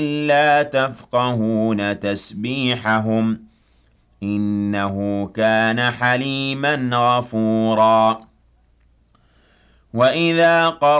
لا تفقهون تسبيحهم إنه كان حليما غفورا وإذا